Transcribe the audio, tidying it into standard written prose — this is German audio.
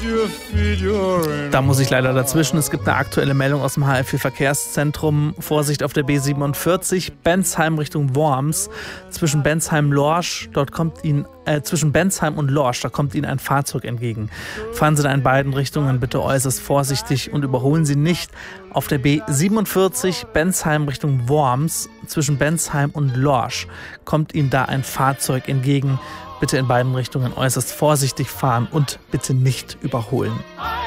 Da muss ich leider dazwischen. Es gibt eine aktuelle Meldung aus dem HF4-Verkehrszentrum. Vorsicht auf der B47, Bensheim Richtung Worms. Zwischen Bensheim und Lorsch, da kommt Ihnen ein Fahrzeug entgegen. Fahren Sie da in beiden Richtungen bitte äußerst vorsichtig und überholen Sie nicht. Auf der B47, Bensheim Richtung Worms, zwischen Bensheim und Lorsch, kommt Ihnen da ein Fahrzeug entgegen. Bitte in beiden Richtungen äußerst vorsichtig fahren und bitte nicht überholen.